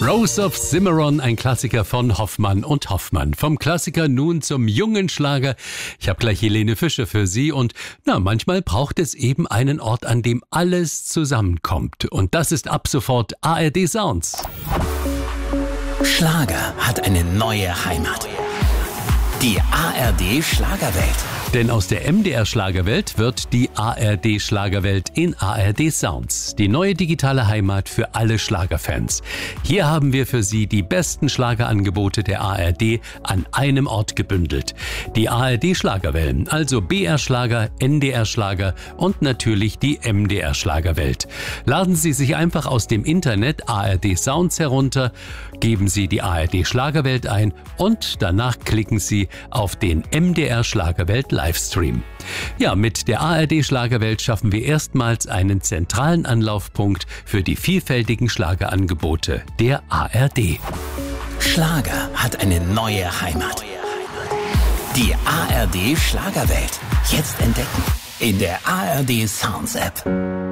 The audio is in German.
Rose of Cimarron, ein Klassiker von Hoffmann und Hoffmann. Vom Klassiker nun zum jungen Schlager. Ich habe gleich Helene Fischer für Sie und manchmal braucht es eben einen Ort, an dem alles zusammenkommt. Und das ist ab sofort ARD Sounds. Schlager hat eine neue Heimat. Die ARD Schlagerwelt. Denn aus der MDR Schlagerwelt wird die ARD Schlagerwelt in ARD Sounds. Die neue digitale Heimat für alle Schlagerfans. Hier haben wir für Sie die besten Schlagerangebote der ARD an einem Ort gebündelt. Die ARD Schlagerwellen, also BR Schlager, NDR Schlager und natürlich die MDR Schlagerwelt. Laden Sie sich einfach aus dem Internet ARD Sounds herunter, geben Sie die ARD Schlagerwelt ein und danach klicken Sie auf den MDR Schlagerwelt Livestream. Ja, mit der ARD Schlagerwelt schaffen wir erstmals einen zentralen Anlaufpunkt für die vielfältigen Schlagerangebote der ARD. Schlager hat eine neue Heimat. Die ARD Schlagerwelt. Jetzt entdecken in der ARD Sounds App.